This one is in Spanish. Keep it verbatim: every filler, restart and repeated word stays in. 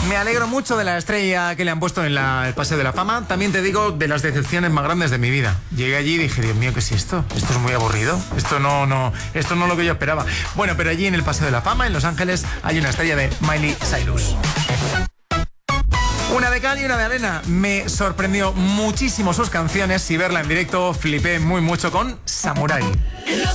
Me alegro mucho de la estrella que le han puesto en la, el Paseo de la Fama. También te digo de las decepciones más grandes de mi vida. Llegué allí y dije, Dios mío, ¿qué es esto? Esto es muy aburrido. Esto no, no, esto no es lo que yo esperaba. Bueno, pero allí en el Paseo de la Fama, en Los Ángeles, hay una estrella de Miley Cyrus. Una de cal y una de arena. Me sorprendió muchísimo sus canciones y verla en directo flipé muy mucho con Samurai.